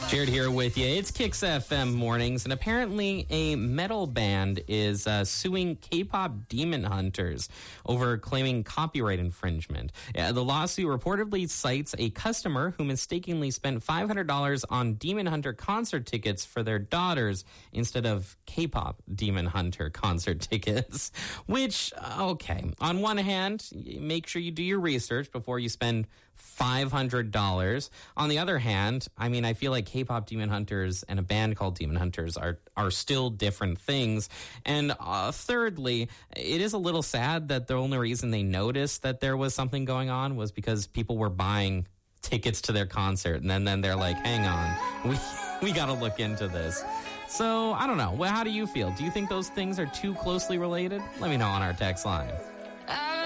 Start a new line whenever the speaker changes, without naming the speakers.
Jared here with you. It's Kicks FM mornings, and apparently a metal band is suing K-pop Demon Hunters over claiming copyright infringement. The lawsuit reportedly cites a customer who mistakenly spent $500 on Demon Hunter concert tickets for their daughters instead of K-pop Demon Hunter concert tickets. Which, okay, on one hand, make sure you do your research before you spend $500. On the other hand, I mean, I feel like K-pop Demon Hunters and a band called Demon Hunters are still different things. And thirdly, it is a little sad that the only reason they noticed that there was something going on was because people were buying tickets to their concert. And then they're like, hang on, we got to look into this. So I don't know. Well, how do you feel? Do you think those things are too closely related? Let me know on our text line.